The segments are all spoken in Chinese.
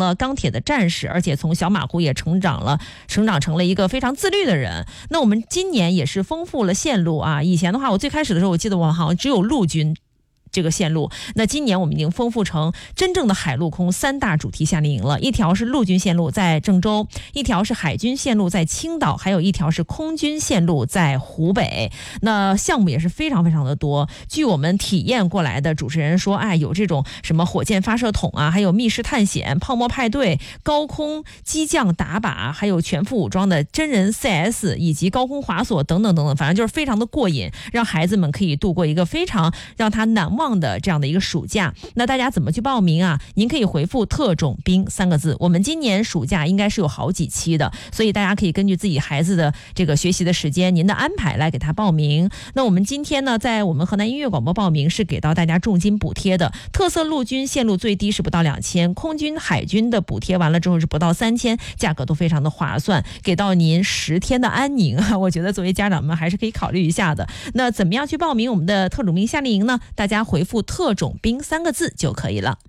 了钢铁的战士，而且从小马虎也成长成了一个非常自律的人。那我们今年也是丰富了线路啊，以前的话我最开始的时候我记得我好像只有陆军这个线路，那今年我们已经丰富成真正的海陆空3大主题夏令营了。一条是陆军线路在郑州，一条是海军线路在青岛，还有一条是空军线路在湖北。那项目也是非常非常的多。据我们体验过来的主持人说，有这种什么火箭发射筒啊，还有密室探险、泡沫派对、高空机降打靶，还有全副武装的真人 CS 以及高空滑索等等等等，反正就是非常的过瘾，让孩子们可以度过一个非常让他难忘的这样的一个暑假。那大家怎么去报名啊？您可以回复特种兵3个字。我们今年暑假应该是有好几期的，所以大家可以根据自己孩子的这个学习的时间，您的安排来给他报名。那我们今天呢，在我们河南音乐广播报名是给到大家重金补贴的，特色陆军线路最低是不到2000，空军海军的补贴完了之后是不到3000，价格都非常的划算，给到您10天的安宁啊！我觉得作为家长们还是可以考虑一下的。那怎么样去报名我们的特种兵夏令营呢？大家回复特种兵3个字就可以了。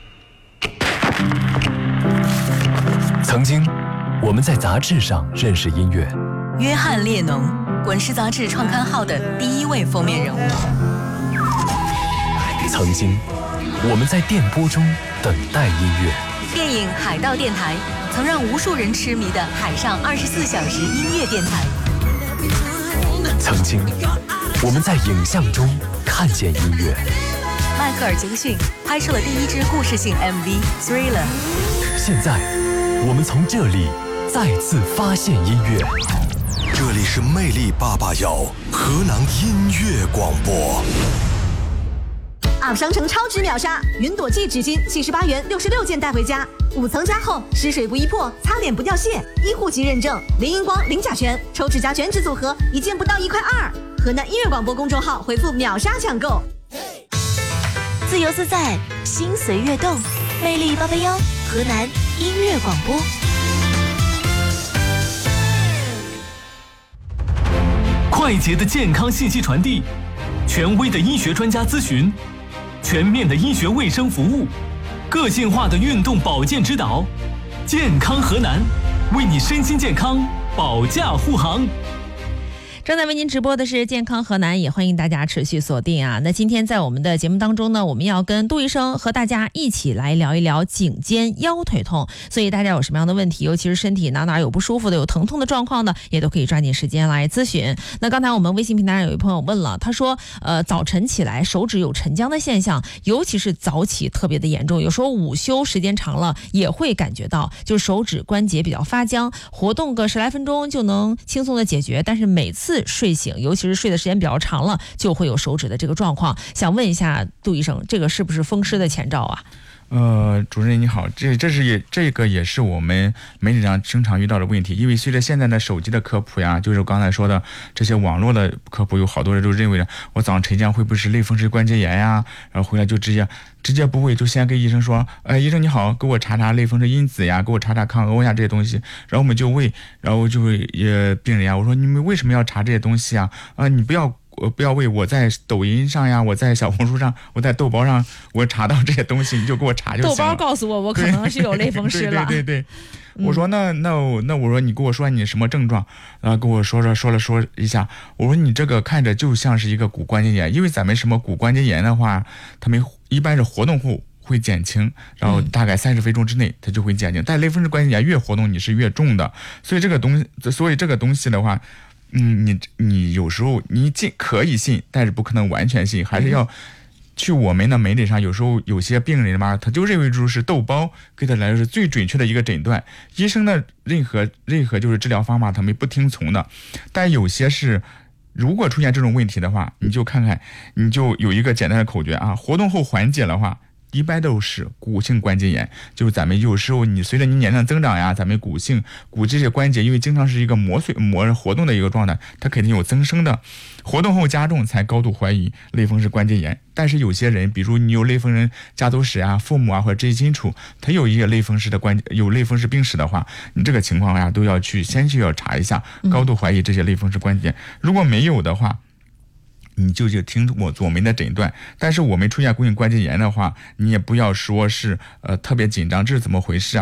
曾经我们在杂志上认识音乐， 约翰列侬，滚石杂志创刊号的第1位封面人物。 曾经我们在电波中等待音乐， 电影《海盗电台》曾让无数人痴迷的海上24小时音乐电台。 曾经我们在影像中看见音乐， 迈克尔·杰克逊拍摄了第1支故事性 MV《Thriller》。 现在我们从这里再次发现音乐。 这里是魅力881河南音乐广播。 UP 商城超值秒杀，云朵记纸巾78元66件带回家，5层加厚，湿水不易破，擦脸不掉屑，医护级认证，零荧光零甲醛，抽指甲卷纸组合1件不到1块2。河南音乐广播公众号回复秒杀抢购。 自由自在，心随悦动，魅力881河南音乐广播。 快捷的健康信息传递，权威的医学专家咨询，全面的医学卫生服务，个性化的运动保健指导，健康河南，为你身心健康保驾护航。 正在为您直播的是健康河南，也欢迎大家持续锁定啊。那今天在我们的节目当中呢，我们要跟杜医生和大家一起来聊一聊颈肩腰腿痛，所以大家有什么样的问题，尤其是身体哪有不舒服的，有疼痛的状况呢，也都可以抓紧时间来咨询。那刚才我们微信平台上有一朋友问了，他说早晨起来手指有沉僵的现象，尤其是早起特别的严重，有时候午休时间长了也会感觉到，就是手指关节比较发僵，活动个10来分钟就能轻松的解决，但是每次睡醒，尤其是睡的时间比较长了，就会有手指的这个状况。想问一下杜医生，这个是不是风湿的前兆啊？ 主任你好，这个也是我们媒体上经常遇到的问题，因为随着现在的手机的科普呀，就是刚才说的这些网络的科普，有好多人都认为我早上晨僵会不会是类风湿关节炎呀，然后回来就直接不会，就先跟医生说，医生你好，给我查查类风湿因子呀，给我查查抗欧呀这些东西，然后我们就问，然后就会病人呀，我说你们为什么要查这些东西啊？你不要为我在抖音上呀，我在小红书上，我在豆包上，我查到这些东西，你就给我查就行了。 豆包告诉我可能是有类风湿了。 对。我说那我说你给我说你什么症状，跟我说一下。我说你这个看着就像是一个骨关节炎，因为咱们什么骨关节炎的话，他们一般是活动后会减轻，然后大概30分钟之内它就会减轻。但类风湿关节炎越活动你是越重的，所以这个东西的话。你有时候你可以信，但是不可能完全信，还是要去我们的媒体上。有时候有些病人嘛，他就认为就是豆包，给他来说是最准确的一个诊断。医生的任何就是治疗方法，他们不听从的。但有些是，如果出现这种问题的话，你就看看，你就有一个简单的口诀啊，活动后缓解的话。一般都是骨性关节炎，就是咱们有时候你随着你年龄增长呀，咱们骨这些关节，因为经常是一个磨活动的一个状态，它肯定有增生的，活动后加重才高度怀疑类风湿关节炎。但是有些人，比如你有类风湿家族史啊，父母啊或者直系亲属，他有一些类风湿病史的话，你这个情况下都要先去查一下，高度怀疑这些类风湿关节。如果没有的话，你就听我们的诊断。但是我们出现骨性关节炎的话，你也不要说是特别紧张，这是怎么回事啊？